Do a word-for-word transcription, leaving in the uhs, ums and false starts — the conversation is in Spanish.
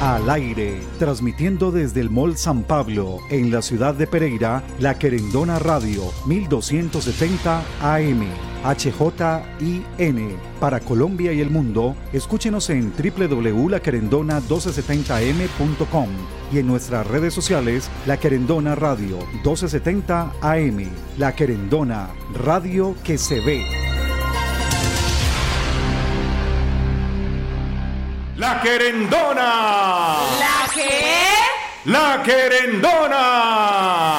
Al aire, transmitiendo desde el Mall San Pablo, en la ciudad de Pereira, La Querendona Radio, mil doscientos setenta A M, H J I N. Para Colombia y el mundo, escúchenos en doble u doble u doble u punto la querendona mil doscientos setenta eme punto com y en nuestras redes sociales, La Querendona Radio mil doscientos setenta A M. La Querendona, radio que se ve. La Querendona. ¿La qué? La Querendona.